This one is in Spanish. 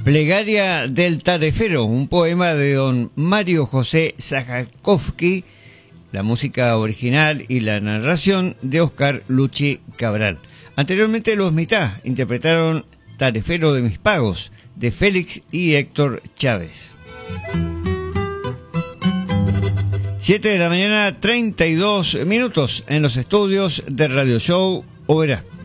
Plegaria del Tarefero, un poema de don Mario José Zajakovsky, la música original y la narración de Oscar Luchi Cabral. Anteriormente los Mitá interpretaron Tarefero de mis pagos, de Félix y Héctor Chávez. 7 de la mañana, 32 minutos en los estudios de Radio Show Oberá.